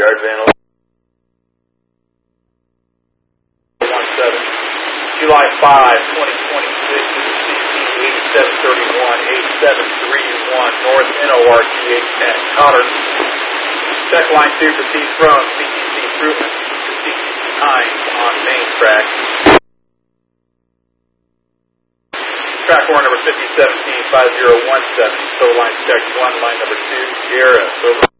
yard van 17. July 5, 2026, this is CC 8731, 8731 North NORT 810. Cotter. Check line 2 proceeds from CTC Fruitman to CTC Hines on main track. Track warrant number 5017-5017, tow line check 1, line number 2, Sierra. Over.